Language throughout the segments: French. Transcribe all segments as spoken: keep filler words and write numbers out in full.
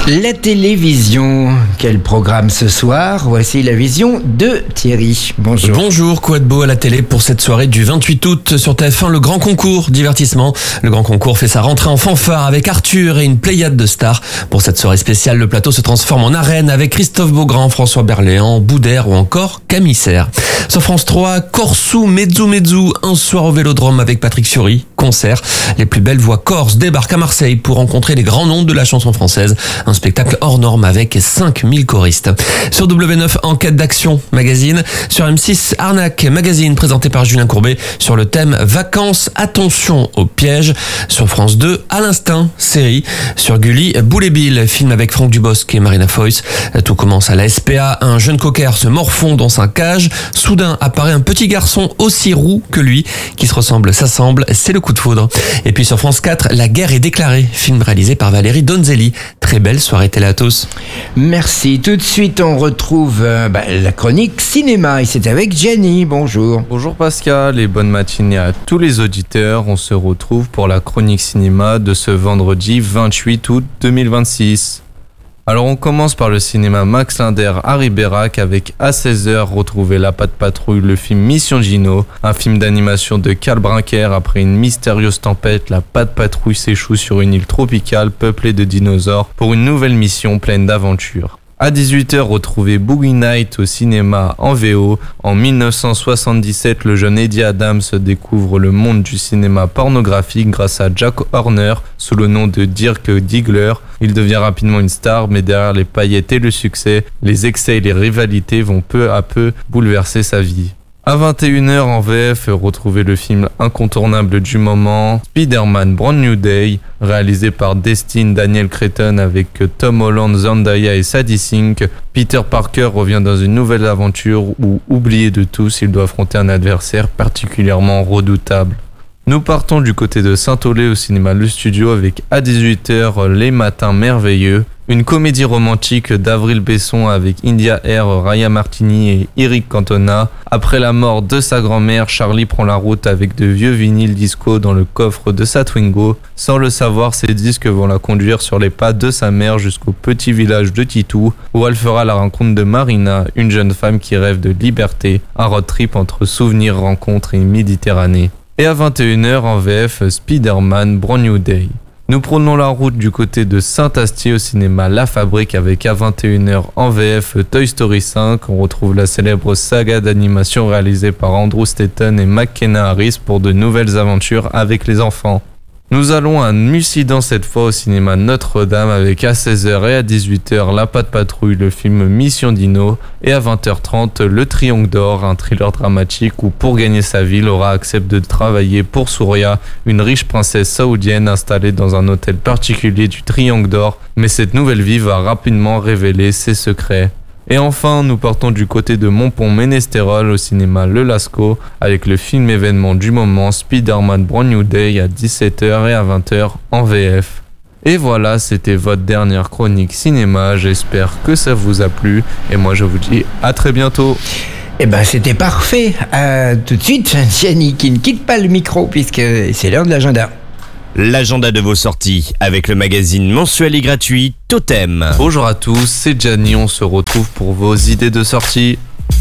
La télévision, quel programme ce soir? Voici la vision de Thierry. Bonjour. Bonjour, quoi de beau à la télé pour cette soirée du vingt-huit août sur T F un, le grand concours divertissement. Le grand concours fait sa rentrée en fanfare avec Arthur et une pléiade de stars. Pour cette soirée spéciale, le plateau se transforme en arène avec Christophe Beaugrand, François Berléand, Boudère ou encore Camille Serre. Sur France trois, Corso Mezzo Mezzo, un soir au Vélodrome avec Patrick Fiori, concert. Les plus belles voix corses débarquent à Marseille pour rencontrer les grands noms de la chanson française. Un spectacle hors norme avec cinq mille choristes. Sur W neuf, Enquête d'action magazine. Sur M six, Arnaque magazine présenté par Julien Courbet sur le thème Vacances, attention aux pièges. Sur France deux, À l'instinct, série. Sur Gulli, Boule et Bill, film avec Franck Dubosc et Marina Foïs. Tout commence à la S P A. Un jeune cocker se morfond dans sa cage. Soudain apparaît un petit garçon aussi roux que lui qui se ressemble, s'assemble. C'est le coup de foudre. Et puis sur France quatre, La guerre est déclarée, film réalisé par Valérie Donzelli. Très belle soirée télé à tous. Merci. Tout de suite, on retrouve euh, bah, la chronique cinéma et c'est avec Gianni. Bonjour. Bonjour Pascal et bonne matinée à tous les auditeurs. On se retrouve pour la chronique cinéma de ce vendredi vingt-huit août deux mille vingt-six. Alors on commence par le cinéma Max Linder à Ribérac avec à seize heures retrouver La Patte Patrouille, le film Mission Gino, un film d'animation de Karl Brinker. Après une mystérieuse tempête, la Patte Patrouille s'échoue sur une île tropicale peuplée de dinosaures pour une nouvelle mission pleine d'aventures. À dix-huit heures, retrouvez Boogie Night au cinéma en V O. En dix-neuf cent soixante-dix-sept, le jeune Eddie Adams découvre le monde du cinéma pornographique grâce à Jack Horner sous le nom de Dirk Diggler. Il devient rapidement une star, mais derrière les paillettes et le succès, les excès et les rivalités vont peu à peu bouleverser sa vie. À vingt et une heures en V F, retrouvez le film incontournable du moment, Spider-Man Brand New Day, réalisé par Destin Daniel Cretton avec Tom Holland, Zendaya et Sadie Sink. Peter Parker revient dans une nouvelle aventure où, oublié de tous, il doit affronter un adversaire particulièrement redoutable. Nous partons du côté de Saint-Olé au cinéma Le Studio avec à dix-huit heures Les Matins Merveilleux, une comédie romantique d'Avril Besson avec India Air, Raya Martini et Eric Cantona. Après la mort de sa grand-mère, Charlie prend la route avec de vieux vinyles disco dans le coffre de sa Twingo. Sans le savoir, ces disques vont la conduire sur les pas de sa mère jusqu'au petit village de Titou, où elle fera la rencontre de Marina, une jeune femme qui rêve de liberté, un road trip entre souvenirs, rencontres et Méditerranée. Et à vingt et une heures en V F, Spider-Man Brand New Day. Nous prenons la route du côté de Saint-Astier au cinéma La Fabrique avec à vingt et une heures en V F Toy Story cinq. On retrouve la célèbre saga d'animation réalisée par Andrew Stanton et McKenna Harris pour de nouvelles aventures avec les enfants. Nous allons à Mussidan cette fois au cinéma Notre-Dame avec à seize heures et à dix-huit heures La Patte Patrouille, le film Mission Dino, et à vingt heures trente Le Triangle d'Or, un thriller dramatique où pour gagner sa vie, Laura accepte de travailler pour Souria, une riche princesse saoudienne installée dans un hôtel particulier du Triangle d'Or, mais cette nouvelle vie va rapidement révéler ses secrets. Et enfin, nous partons du côté de Montpont-Ménestérol au cinéma Le Lascaux avec le film événement du moment Spider-Man Brand New Day à dix-sept heures et à vingt heures en V F. Et voilà, c'était votre dernière chronique cinéma, j'espère que ça vous a plu et moi je vous dis à très bientôt. Eh ben c'était parfait. Euh, tout de suite, Gianni qui ne quitte pas le micro puisque c'est l'heure de l'agenda. L'agenda de vos sorties avec le magazine mensuel et gratuit Totem. Bonjour à tous, c'est Gianni, on se retrouve pour vos idées de sortie.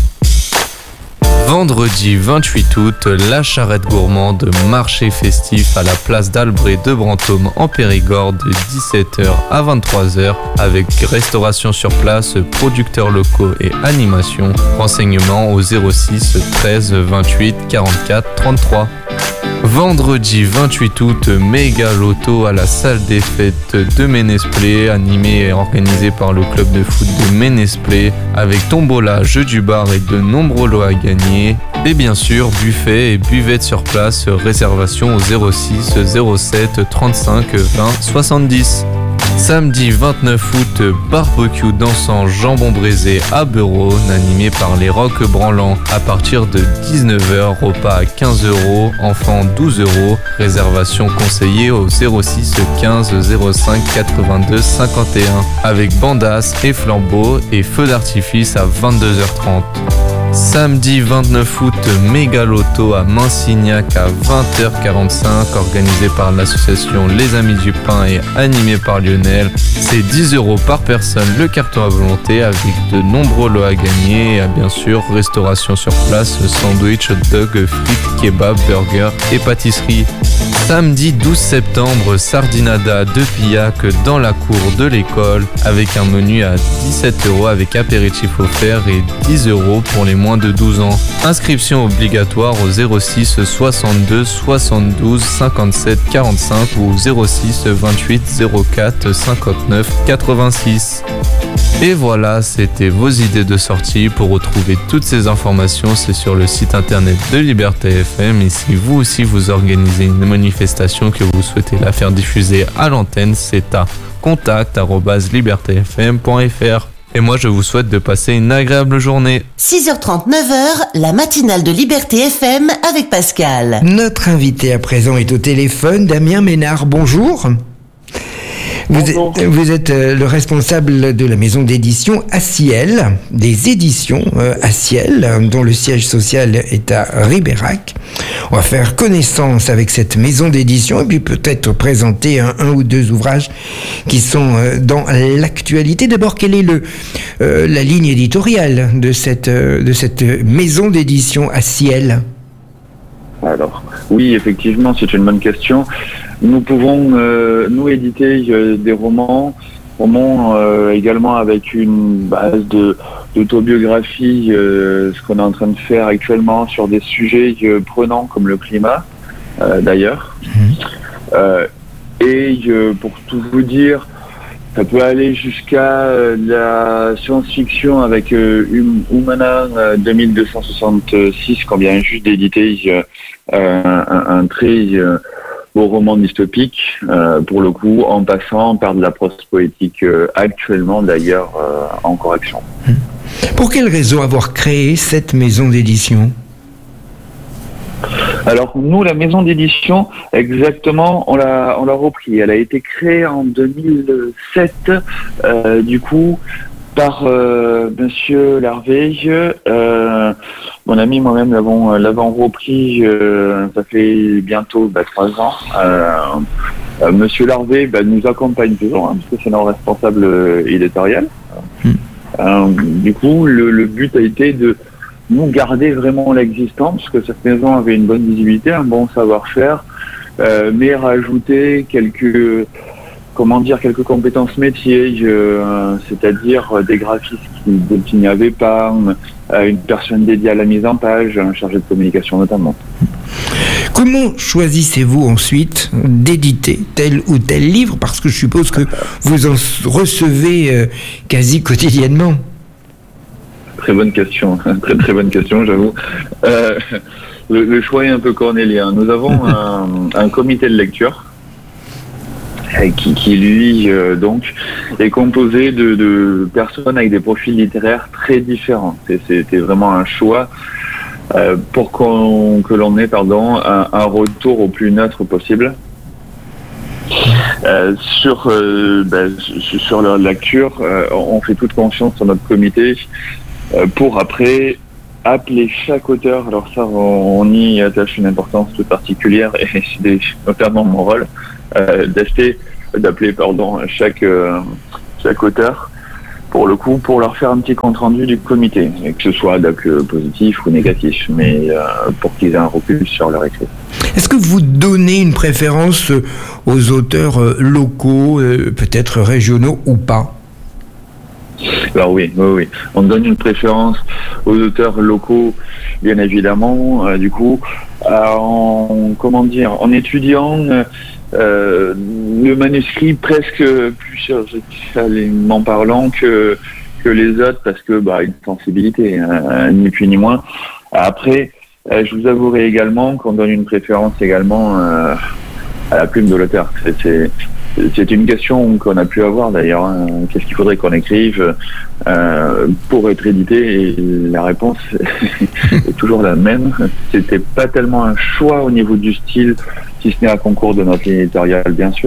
Vendredi vingt-huit août, la charrette gourmande, marché festif à la place d'Albret de Brantôme en Périgord de dix-sept heures à vingt-trois heures avec restauration sur place, producteurs locaux et animation. Renseignements au zéro six treize vingt-huit quarante-quatre trente-trois. Vendredi vingt-huit août, méga loto à la salle des fêtes de Ménez-Play, animé et organisé par le club de foot de Ménez-Play, avec tombola, jeu du bar et de nombreux lots à gagner. Et bien sûr, buffet et buvette sur place, réservation au zéro six zéro sept trente-cinq vingt soixante-dix. Samedi vingt-neuf août, barbecue dansant jambon braisé à Beurone, animé par les Rocs Branlants. À partir de dix-neuf heures, repas à quinze euros, enfants douze euros. Réservation conseillée au zéro six quinze zéro cinq quatre-vingt-deux cinquante et un. Avec bandas et flambeaux et feux d'artifice à vingt-deux heures trente. Samedi vingt-neuf août, méga loto à Mansignac à vingt heures quarante-cinq, organisé par l'association Les Amis du Pain et animé par Lionel. C'est dix euros par personne le carton à volonté avec de nombreux lots à gagner et bien sûr restauration sur place, sandwich, hot dog, frites, kebab, burger et pâtisserie. Samedi douze septembre, Sardinada de Pillac dans la cour de l'école avec un menu à dix-sept euros avec apéritif offert et dix euros pour les moins de douze ans. Inscription obligatoire au zéro six soixante-deux soixante-douze cinquante-sept quarante-cinq ou zéro six vingt-huit zéro quatre cinquante-neuf quatre-vingt-six. Et voilà, c'était vos idées de sortie. Pour retrouver toutes ces informations, c'est sur le site internet de Liberté F M. Et si vous aussi vous organisez une manifestation que vous souhaitez la faire diffuser à l'antenne, c'est à contact arobase liberté f m point f r. Et moi, je vous souhaite de passer une agréable journée. six heures trente, neuf heures, la matinale de Liberté F M avec Pascal. Notre invité à présent est au téléphone, Damien Ménard. Bonjour. Vous êtes, vous êtes le responsable de la maison d'édition Aciel, des éditions euh, Aciel, dont le siège social est à Ribérac. On va faire connaissance avec cette maison d'édition et puis peut-être présenter un, un ou deux ouvrages qui sont euh, dans l'actualité. D'abord, quelle est le, euh, la ligne éditoriale de cette, euh, de cette maison d'édition Aciel ? Alors, oui, effectivement, c'est une bonne question. Nous pouvons, euh, nous, éditer euh, des romans, romans euh, également avec une base de, d'autobiographie, euh, ce qu'on est en train de faire actuellement sur des sujets euh, prenants comme le climat, euh, d'ailleurs. Mmh. Euh, et euh, pour tout vous dire, ça peut aller jusqu'à euh, la science-fiction avec euh, Humana euh, deux mille deux cent soixante-six, qu'on vient juste d'éditer, euh, un, un très euh, beau roman dystopique, euh, pour le coup, en passant par de la prose poétique euh, actuellement, d'ailleurs, euh, en correction. Pour quelle raison avoir créé cette maison d'édition ? Alors, nous, la maison d'édition, exactement, on l'a, on l'a repris. Elle a été créée en deux mille sept, euh, du coup, par euh, Monsieur Larvé. Euh, mon ami, moi-même, l'avons, l'avons repris, euh, ça fait bientôt bah, trois ans. Euh, euh, Monsieur Larvé bah, nous accompagne toujours, hein, parce que c'est notre responsable euh, éditorial. Mmh. Euh, du coup, le, le but a été de nous garder vraiment l'existant, parce que cette maison avait une bonne visibilité, un bon savoir-faire, euh, mais rajouter quelques, comment dire, quelques compétences métiers, euh, c'est-à-dire des graphistes qui, qui n'y avaient pas, euh, une personne dédiée à la mise en page, un chargé de communication notamment. Comment choisissez-vous ensuite d'éditer tel ou tel livre ? Parce que je suppose que vous en recevez euh, quasi quotidiennement. Très bonne question, très très bonne question, j'avoue. Euh, le, le choix est un peu cornélien. Nous avons un, un comité de lecture qui, qui lui, euh, donc, est composé de, de personnes avec des profils littéraires très différents. C'est, c'était vraiment un choix euh, pour qu'on, que l'on ait, pardon, un, un retour au plus neutre possible. Euh, sur, euh, ben, sur leur lecture, euh, on fait toute confiance sur notre comité pour après appeler chaque auteur. Alors ça, on, on y attache une importance toute particulière et c'est notamment mon rôle euh, d'acheter, d'appeler pardon chaque euh, chaque auteur pour le coup pour leur faire un petit compte rendu du comité, et que ce soit donc, positif ou négatif, mais euh, pour qu'ils aient un recul sur leur écrit. Est-ce que vous donnez une préférence aux auteurs locaux, peut-être régionaux ou pas ? Alors oui, oui, oui. On donne une préférence aux auteurs locaux, bien évidemment. Euh, du coup, euh, en comment dire, en étudiant euh, le manuscrit presque plus chirurgicalement parlant que que les autres, parce que bah une sensibilité, hein, ni plus ni moins. Après, euh, je vous avouerai également qu'on donne une préférence également euh, à la plume de l'auteur. C'est, c'est C'est une question qu'on a pu avoir d'ailleurs. Hein. Qu'est-ce qu'il faudrait qu'on écrive euh, pour être édité ? Et la réponse est toujours la même. C'était pas tellement un choix au niveau du style, si ce n'est un concours de notre ligne éditoriale, bien sûr.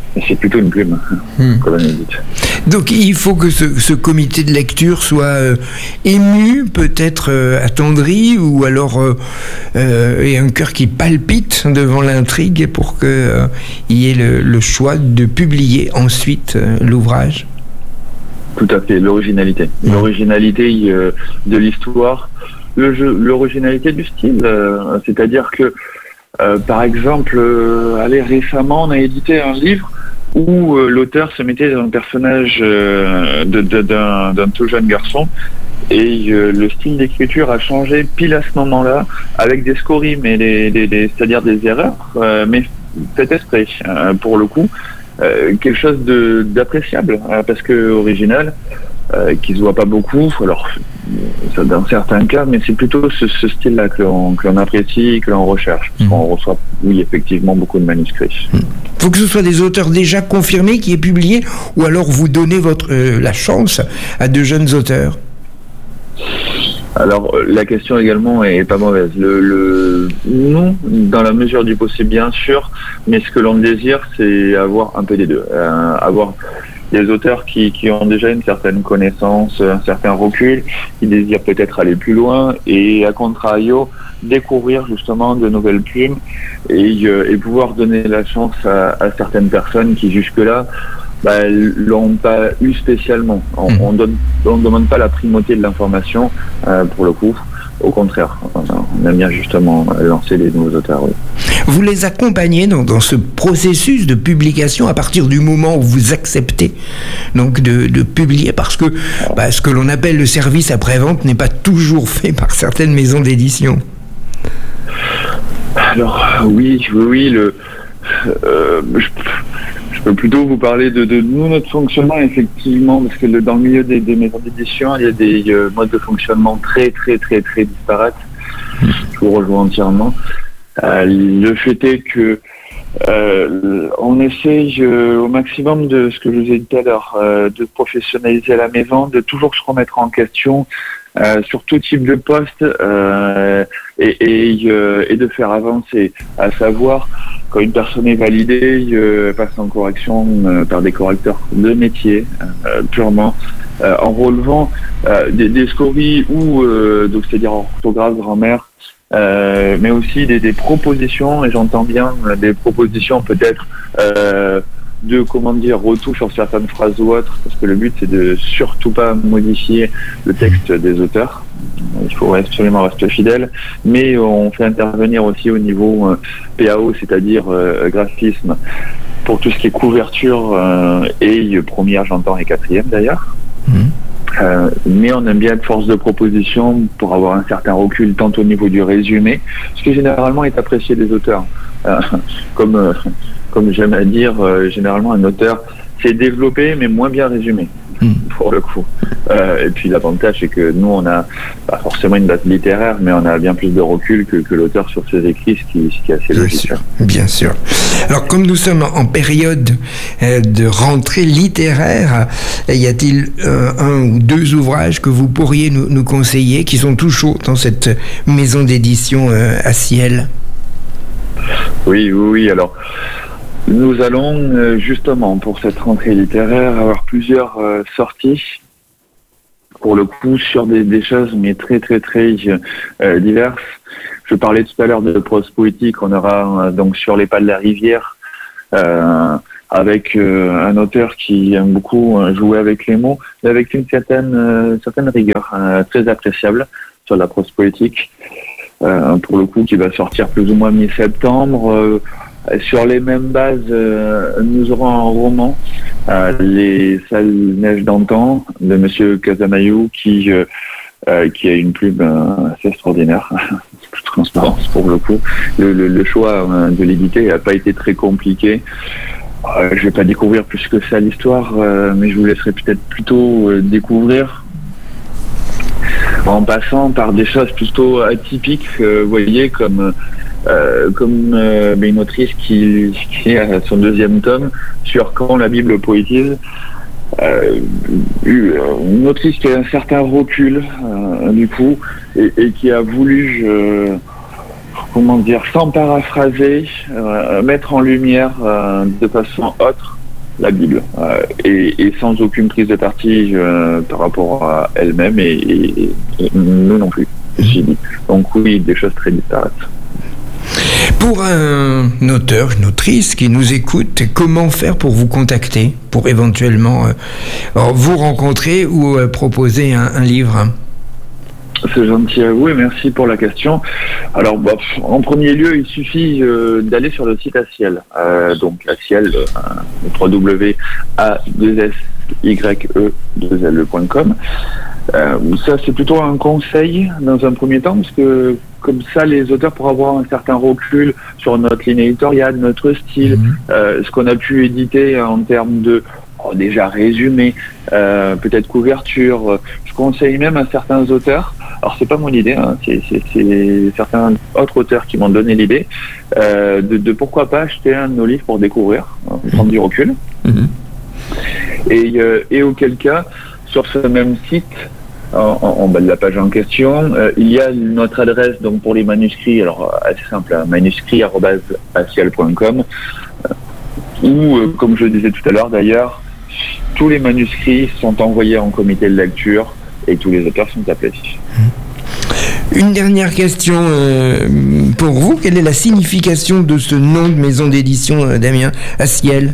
Et c'est plutôt une plume, hmm. comme on dit. Donc il faut que ce, ce comité de lecture soit euh, ému, peut-être euh, attendri, ou alors euh, euh, ait un cœur qui palpite devant l'intrigue pour qu'il euh, y ait le, le choix de publier ensuite euh, l'ouvrage. Tout à fait, l'originalité. Mmh. L'originalité euh, de l'histoire, le jeu, l'originalité du style. Euh, c'est-à-dire que, euh, par exemple, euh, allez, récemment, on a édité un livre où euh, l'auteur se mettait dans un personnage euh, de, de, d'un, d'un tout jeune garçon, et euh, le style d'écriture a changé pile à ce moment-là, avec des scories, mais les, les, les, c'est-à-dire des erreurs, euh, mais faites exprès, euh, pour le coup. Euh, quelque chose de, d'appréciable, hein, parce que original, euh, qui se voit pas beaucoup, alors ça, dans certains cas, mais c'est plutôt ce, ce style-là que l'on, que l'on apprécie, que l'on recherche. Parce mmh. qu'on reçoit, oui, effectivement, beaucoup de manuscrits. Il mmh. faut que ce soit des auteurs déjà confirmés qui aient publié, ou alors vous donnez votre, euh, la chance à de jeunes auteurs. Alors, la question également est pas mauvaise. Le, le, nous, dans la mesure du possible, bien sûr, mais ce que l'on désire, c'est avoir un peu des deux. Euh, avoir des auteurs qui, qui ont déjà une certaine connaissance, un certain recul, qui désirent peut-être aller plus loin, et à contrario, découvrir justement de nouvelles plumes, et, euh, et pouvoir donner la chance à, à certaines personnes qui jusque-là bah, l'ont pas eu spécialement. On mmh. on donne, on demande pas la primauté de l'information euh, pour le coup. Au contraire, on aime bien justement lancer les nouveaux auteurs. Oui. Vous les accompagnez dans, dans ce processus de publication à partir du moment où vous acceptez donc de, de publier, parce que bah, ce que l'on appelle le service après-vente n'est pas toujours fait par certaines maisons d'édition. Alors oui, oui, oui, le. Euh, je, Je peux plutôt vous parler de, de nous, notre fonctionnement, effectivement, parce que le, dans le milieu des, des maisons d'édition, il y a des euh, modes de fonctionnement très, très, très, très disparates. Je vous rejoins entièrement. Euh, le fait est que euh, on essaye euh, au maximum de ce que je vous ai dit tout à l'heure, euh, de professionnaliser la maison, de toujours se remettre en question euh, sur tout type de poste euh, et, et, euh, et de faire avancer, à savoir quand une personne est validée, euh, passe en correction euh, par des correcteurs de métier, euh, purement, euh, en relevant euh, des, des scories ou, euh, donc c'est-à-dire orthographe, grammaire, euh, mais aussi des, des propositions, et j'entends bien des propositions peut-être euh, de, comment dire, retouches sur certaines phrases ou autres, parce que le but c'est de surtout pas modifier le texte des auteurs. Il faut absolument rester fidèle, mais on fait intervenir aussi au niveau euh, P A O, c'est-à-dire euh, graphisme, pour tout ce qui est couverture euh, et première, j'entends, et quatrième d'ailleurs. Mmh. Euh, mais on aime bien être force de proposition pour avoir un certain recul tant au niveau du résumé, ce qui généralement est apprécié des auteurs. Euh, comme, euh, comme j'aime à dire, euh, généralement un auteur c'est développé mais moins bien résumé. Mmh. Pour le coup. Euh, et puis l'avantage c'est que nous on a pas forcément une base littéraire, mais on a bien plus de recul que, que l'auteur sur ses écrits, ce qui, ce qui est assez bien logique. Sûr, bien sûr. Alors comme nous sommes en période euh, de rentrée littéraire, y a-t-il euh, un ou deux ouvrages que vous pourriez nous, nous conseiller qui sont tout chauds dans cette maison d'édition euh, à Ciel? Oui, oui, oui. Alors nous allons euh, justement pour cette rentrée littéraire avoir plusieurs euh, sorties, pour le coup sur des, des choses mais très très très euh, diverses. Je parlais tout à l'heure de prose poétique, on aura euh, donc Sur les pas de la rivière euh, avec euh, un auteur qui aime beaucoup euh, jouer avec les mots, mais avec une certaine, euh, certaine rigueur euh, très appréciable sur la prose poétique, euh, pour le coup qui va sortir plus ou moins mi-septembre. euh, Sur les mêmes bases, euh, nous aurons un roman, euh, Les sales neiges d'antan, de Monsieur Casamayou, qui euh, euh, qui a une plume euh, assez extraordinaire, toute transparence pour le coup. Le, le, le choix euh, de l'éditer n'a pas été très compliqué. Euh, je vais pas découvrir plus que ça l'histoire, euh, mais je vous laisserai peut-être plutôt euh, découvrir en passant par des choses plutôt atypiques, euh, vous voyez, comme Euh, comme euh, une autrice qui, qui a son deuxième tome sur Quand la Bible poétise, euh, une autrice qui a un certain recul euh, du coup et, et qui a voulu euh, comment dire, sans paraphraser, euh, mettre en lumière euh, de façon autre la Bible, euh, et, et sans aucune prise de parti euh, par rapport à elle-même et, et, et nous non plus. J'ai dit. Donc oui, des choses très disparates. Pour un auteur, une autrice qui nous écoute, comment faire pour vous contacter, pour éventuellement euh, vous rencontrer ou euh, proposer un, un livre? C'est gentil à vous et merci pour la question. Alors, bah, en premier lieu, il suffit euh, d'aller sur le site Aciel. Euh, donc, Aciel, euh, w w w point a deux s y e deux l e point com. Euh, ça, c'est plutôt un conseil dans un premier temps, parce que comme ça, les auteurs pourront avoir un certain recul sur notre ligne éditoriale, notre style, mmh. euh, ce qu'on a pu éditer en termes de oh, déjà résumé, euh, peut-être couverture. Je conseille même à certains auteurs, alors c'est pas mon idée, hein, c'est, c'est, c'est certains autres auteurs qui m'ont donné l'idée, euh, de, de pourquoi pas acheter un de nos livres pour découvrir, hein, prendre du recul. Mmh. Et, euh, et auquel cas, sur ce même site, en, en, en bas de la page en question, euh, il y a notre adresse donc pour les manuscrits, alors assez simple, hein, manuscrits arobase aciel point com, euh, où, euh, comme je le disais tout à l'heure d'ailleurs, tous les manuscrits sont envoyés en comité de lecture et tous les auteurs sont appelés. Une dernière question euh, pour vous. Quelle est la signification de ce nom de maison d'édition, euh, Damien? Aciel.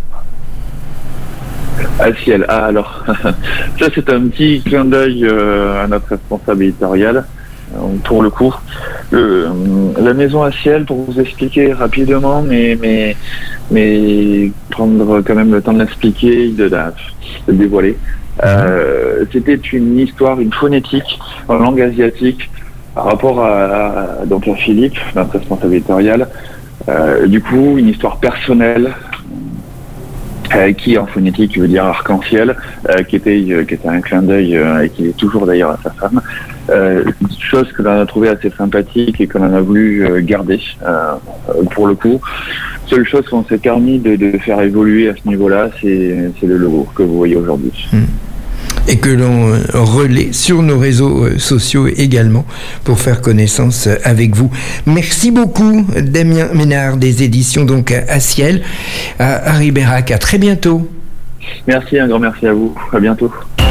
Aciel. Ah alors, ça c'est un petit clin d'œil euh, à notre responsable éditorial. Euh, pour le coup, euh, la maison Aciel, pour vous expliquer rapidement, mais mais mais prendre quand même le temps de l'expliquer, de la de dévoiler. Euh, c'était une histoire, une phonétique en langue asiatique par rapport à, à donc à Philippe, notre responsable éditorial. Euh, du coup, une histoire personnelle. Euh, qui en phonétique veut dire arc-en-ciel, euh, qui était euh, qui était un clin d'œil euh, et qui est toujours d'ailleurs à sa femme. Euh, chose que l'on a trouvé assez sympathique et que l'on a voulu euh, garder euh, pour le coup. Seule chose qu'on s'est permis de, de faire évoluer à ce niveau-là, c'est, c'est le logo que vous voyez aujourd'hui. Mmh. Et que l'on relaie sur nos réseaux sociaux également pour faire connaissance avec vous. Merci beaucoup, Damien Ménard, des éditions donc Aciel à Ribérac. À très bientôt. Merci, un grand merci à vous. À bientôt.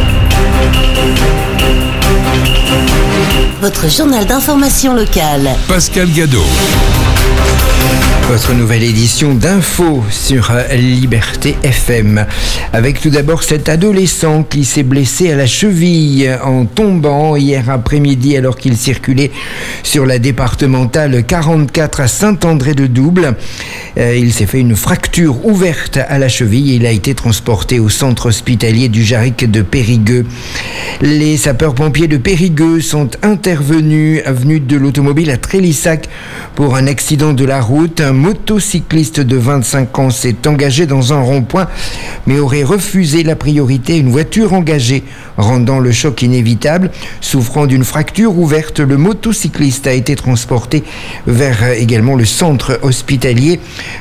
Votre journal d'information locale. Pascal Gadot. Votre nouvelle édition d'Info sur Liberté F M. Avec tout d'abord cet adolescent qui s'est blessé à la cheville en tombant hier après-midi alors qu'il circulait sur la départementale quarante-quatre à Saint-André-de-Double. Euh, il s'est fait une fracture ouverte à la cheville et il a été transporté au centre hospitalier du Jarric de Périgueux. Les sapeurs-pompiers de Périgueux sont intervenus avenue de l'Automobile à Trélissac pour un accident de la route. Un motocycliste de vingt-cinq ans s'est engagé dans un rond-point mais aurait refusé la priorité à une voiture engagée, rendant le choc inévitable. Souffrant d'une fracture ouverte, le motocycliste a été transporté vers également le centre hospitalier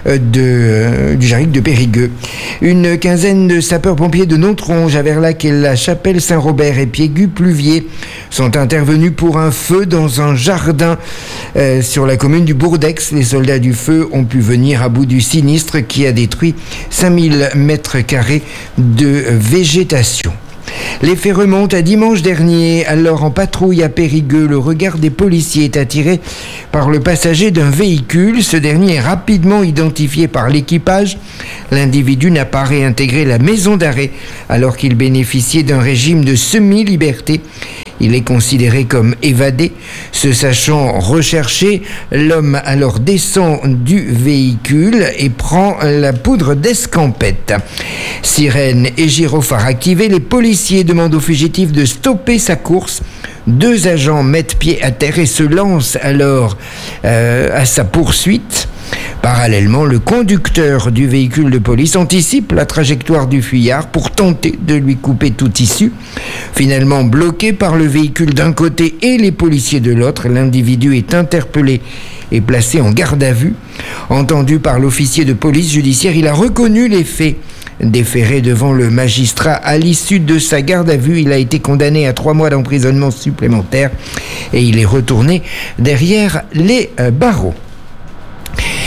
de, du Jarric de Périgueux. Une quinzaine de sapeurs-pompiers de Nontronge, à Verlac et la Chapelle Saint-Robert et Piégut-Pluviers sont intervenus pour un feu dans un jardin euh, sur la commune du Bourdex. Les soldats du feu ont pu venir à bout du sinistre qui a détruit cinq mille mètres carrés de végétation. Les faits remontent à dimanche dernier. Alors en patrouille à Périgueux, le regard des policiers est attiré par le passager d'un véhicule. Ce dernier est rapidement identifié par l'équipage. L'individu n'a pas réintégré la maison d'arrêt alors qu'il bénéficiait d'un régime de semi-liberté. Il est considéré comme évadé. Se sachant recherché, l'homme alors descend du véhicule et prend la poudre d'escampette. Sirène et gyrophare activés, les policiers demandent au fugitif de stopper sa course. Deux agents mettent pied à terre et se lancent alors euh, à sa poursuite. Parallèlement, le conducteur du véhicule de police anticipe la trajectoire du fuyard pour tenter de lui couper toute issue. Finalement bloqué par le véhicule d'un côté et les policiers de l'autre, l'individu est interpellé et placé en garde à vue. Entendu par l'officier de police judiciaire, il a reconnu les faits. Déféré devant le magistrat à l'issue de sa garde à vue, il a été condamné à trois mois d'emprisonnement supplémentaire et il est retourné derrière les barreaux.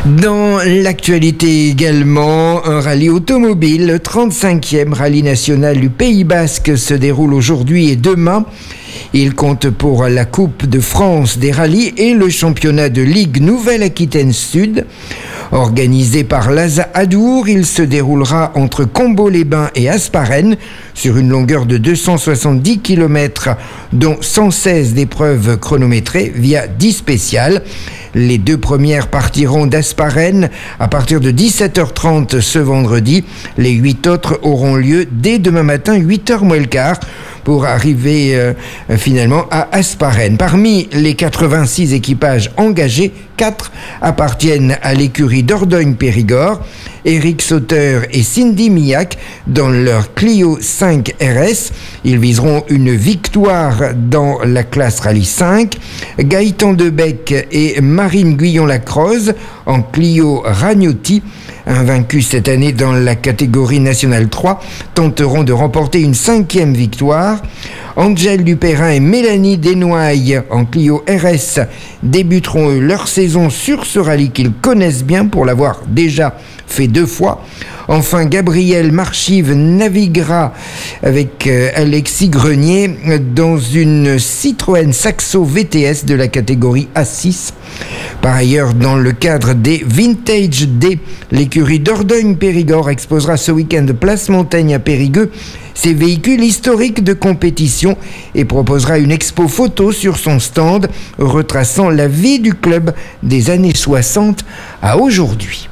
Dans l'actualité également, un rallye automobile, le trente-cinquième rallye national du Pays Basque se déroule aujourd'hui et demain. Il compte pour la Coupe de France des rallyes et le championnat de Ligue Nouvelle-Aquitaine Sud. Organisé par l'A S A Adour, il se déroulera entre Combeau-les-Bains et Hasparren sur une longueur de deux cent soixante-dix kilomètres, dont cent seize d'épreuves chronométrées via dix spéciales. Les deux premières partiront d'Hasparren à partir de dix-sept heures trente ce vendredi. Les huit autres auront lieu dès demain matin, huit heures moins le quart, pour arriver euh, finalement à Hasparren. Parmi les quatre-vingt-six équipages engagés, quatre appartiennent à l'écurie Dordogne-Périgord. Éric Sauter et Cindy Millac dans leur Clio cinq R S. Ils viseront une victoire dans la classe Rallye cinq. Gaëtan Debec et Marine Guyon-Lacroze en Clio Ragnotti, invaincus cette année dans la catégorie nationale trois, tenteront de remporter une cinquième victoire. Angèle Dupérin et Mélanie Desnoyes en Clio R S débuteront leur saison sur ce rallye qu'ils connaissent bien pour l'avoir déjà fait deux fois. Enfin, Gabriel Marchive naviguera avec euh, Alexis Grenier dans une Citroën Saxo V T S de la catégorie A six. Par ailleurs, dans le cadre des Vintage D, l'écurie Dordogne-Périgord exposera ce week-end Place Montaigne à Périgueux ses véhicules historiques de compétition et proposera une expo photo sur son stand retraçant la vie du club des années soixante à aujourd'hui.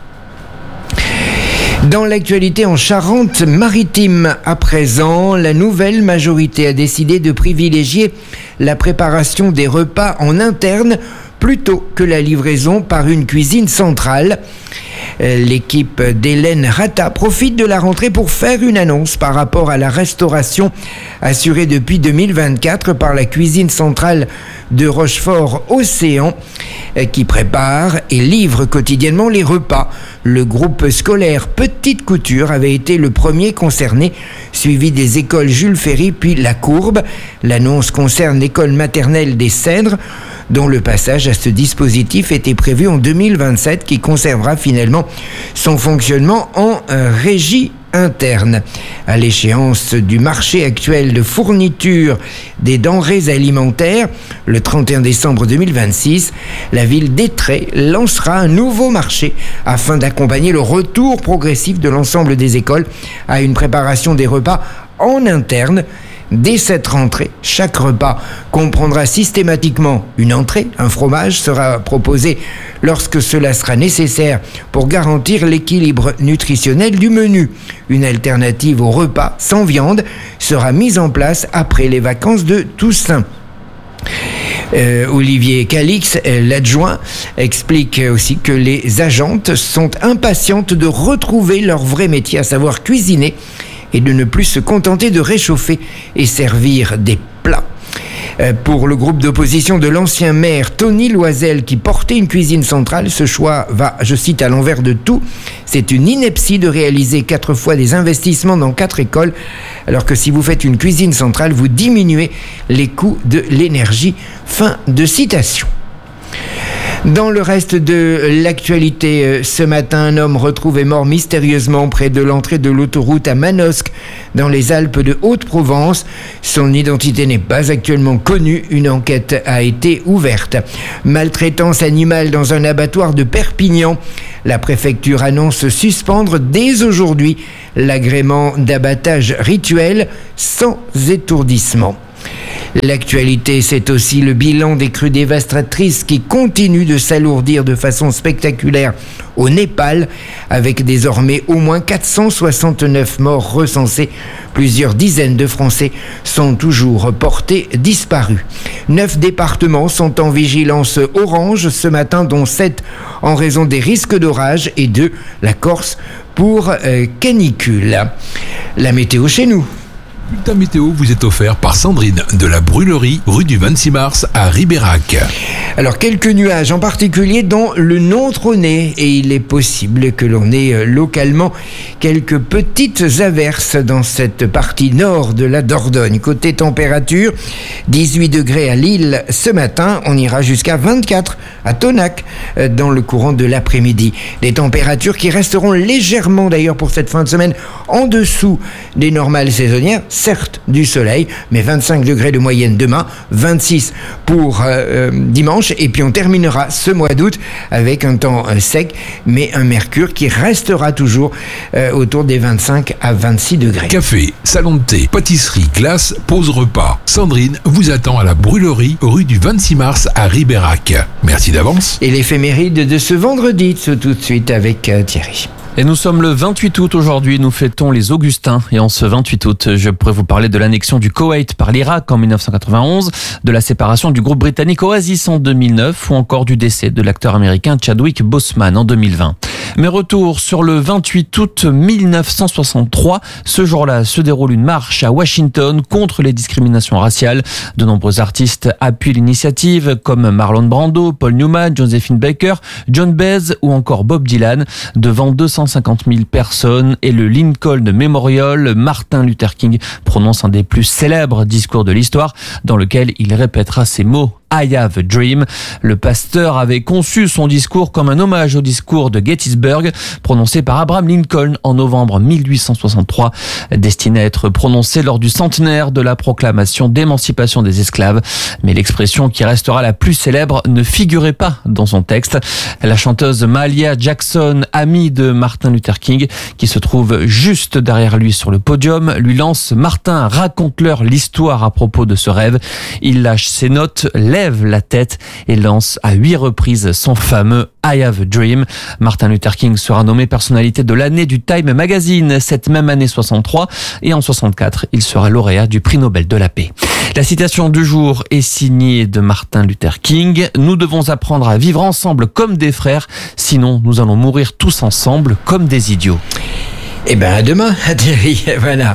Dans l'actualité en Charente-Maritime, à présent, la nouvelle majorité a décidé de privilégier la préparation des repas en interne plutôt que la livraison par une cuisine centrale. L'équipe d'Hélène Rata profite de la rentrée pour faire une annonce par rapport à la restauration assurée depuis deux mille vingt-quatre par la cuisine centrale de Rochefort-Océan, qui prépare et livre quotidiennement les repas. Le groupe scolaire Petite Couture avait été le premier concerné, suivi des écoles Jules Ferry puis La Courbe. L'annonce concerne l'école maternelle des Cèdres, dont le passage à ce dispositif était prévu en deux mille vingt-sept, qui conservera finalement son fonctionnement en euh, régie interne. À l'échéance du marché actuel de fourniture des denrées alimentaires, le trente et un décembre deux mille vingt-six, la ville d'Étré lancera un nouveau marché afin d'accompagner le retour progressif de l'ensemble des écoles à une préparation des repas en interne. Dès cette rentrée, chaque repas comprendra systématiquement une entrée. Un fromage sera proposé lorsque cela sera nécessaire pour garantir l'équilibre nutritionnel du menu. Une alternative au repas sans viande sera mise en place après les vacances de Toussaint. Euh, Olivier Calix, l'adjoint, explique aussi que les agentes sont impatientes de retrouver leur vrai métier, à savoir cuisiner, et de ne plus se contenter de réchauffer et servir des plats. Pour le groupe d'opposition de l'ancien maire Tony Loisel, qui portait une cuisine centrale, ce choix va, je cite, à l'envers de tout. C'est une ineptie de réaliser quatre fois des investissements dans quatre écoles, alors que si vous faites une cuisine centrale, vous diminuez les coûts de l'énergie. Fin de citation. Dans le reste de l'actualité, ce matin, un homme retrouvé mort mystérieusement près de l'entrée de l'autoroute à Manosque, dans les Alpes de Haute-Provence. Son identité n'est pas actuellement connue. Une enquête a été ouverte. Maltraitance animale dans un abattoir de Perpignan. La préfecture annonce suspendre dès aujourd'hui l'agrément d'abattage rituel sans étourdissement. L'actualité, c'est aussi le bilan des crues dévastatrices qui continuent de s'alourdir de façon spectaculaire au Népal, avec désormais au moins quatre cent soixante-neuf morts recensés. Plusieurs dizaines de Français sont toujours portés disparus. Neuf départements sont en vigilance orange ce matin, dont sept en raison des risques d'orage et deux, la Corse, pour euh, canicule. La météo chez nous. bulletin météo vous est offert par Sandrine de la Brûlerie, rue du vingt-six mars à Ribérac. Alors, quelques nuages, en particulier dans le Nontronais, et il est possible que l'on ait localement quelques petites averses dans cette partie nord de la Dordogne. Côté température, dix-huit degrés à Lille ce matin, on ira jusqu'à vingt-quatre à Tonac dans le courant de l'après-midi. Des températures qui resteront légèrement d'ailleurs pour cette fin de semaine en dessous des normales saisonnières, certes du soleil, mais vingt-cinq degrés de moyenne demain, vingt-six pour euh, dimanche, et puis on terminera ce mois d'août avec un temps euh, sec, mais un mercure qui restera toujours euh, autour des vingt-cinq à vingt-six degrés. Café, salon de thé, pâtisserie, glace, pause repas. Sandrine vous attend à la Brûlerie, rue du vingt-six mars à Ribérac. Merci d'avance. Et l'éphéméride de ce vendredi, tout de suite avec euh, Thierry. Et nous sommes le vingt-huit août aujourd'hui, nous fêtons les Augustins. Et en ce vingt-huit août, je pourrais vous parler de l'annexion du Koweït par l'Irak en mille neuf cent quatre-vingt-onze, de la séparation du groupe britannique Oasis en deux mille neuf ou encore du décès de l'acteur américain Chadwick Boseman en deux mille vingt. Mais retour sur le vingt-huit août mille neuf cent soixante-trois. Ce jour-là se déroule une marche à Washington contre les discriminations raciales. De nombreux artistes appuient l'initiative comme Marlon Brando, Paul Newman, Josephine Baker, John Baez ou encore Bob Dylan. Devant deux cent cinquante mille personnes et le Lincoln Memorial, Martin Luther King prononce un des plus célèbres discours de l'histoire dans lequel il répétera ces mots. I have a dream. Le pasteur avait conçu son discours comme un hommage au discours de Gettysburg prononcé par Abraham Lincoln en novembre mille huit cent soixante-trois, destiné à être prononcé lors du centenaire de la proclamation d'émancipation des esclaves. Mais l'expression qui restera la plus célèbre ne figurait pas dans son texte. La chanteuse Mahalia Jackson, amie de Martin Luther King, qui se trouve juste derrière lui sur le podium, lui lance « Martin, raconte-leur l'histoire à propos de ce rêve ». Il lâche ses notes, lève la tête et lance à huit reprises son fameux I Have a Dream. Martin Luther King sera nommé personnalité de l'année du Time Magazine cette même année soixante-trois et en soixante-quatre, il sera lauréat du prix Nobel de la paix. La citation du jour est signée de Martin Luther King. Nous devons apprendre à vivre ensemble comme des frères, sinon nous allons mourir tous ensemble comme des idiots. Eh ben à demain, Thierry. Voilà.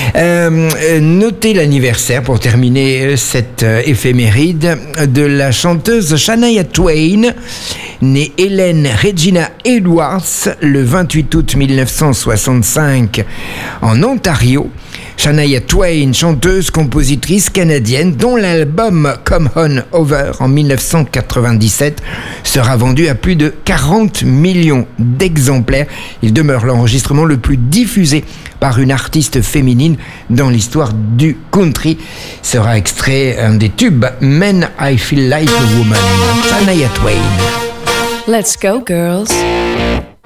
Euh, notez l'anniversaire pour terminer cette euh, éphéméride de la chanteuse Shania Twain, née Helen Regina Edwards le vingt-huit août mille neuf cent soixante-cinq en Ontario. Shania Twain, chanteuse, compositrice canadienne, dont l'album Come On Over en mille neuf cent quatre-vingt-dix-sept sera vendu à plus de quarante millions d'exemplaires. Il demeure l'enregistrement le plus diffusé par une artiste féminine dans l'histoire du country. Sera extrait un des tubes Men I Feel Like a Woman. Shania Twain. Let's go, girls.